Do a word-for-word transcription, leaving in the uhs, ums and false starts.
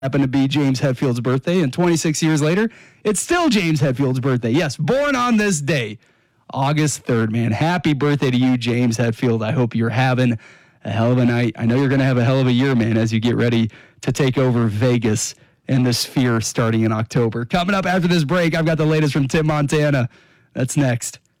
happened to be James Hetfield's birthday, and twenty-six years later, it's still James Hetfield's birthday. Yes, born on this day, August third, man. Happy birthday to you, James Hetfield. I hope you're having a hell of a night. I know you're going to have a hell of a year, man, as you get ready to take over Vegas and the Sphere starting in October. Coming up after this break, I've got the latest from Tim Montana. That's next.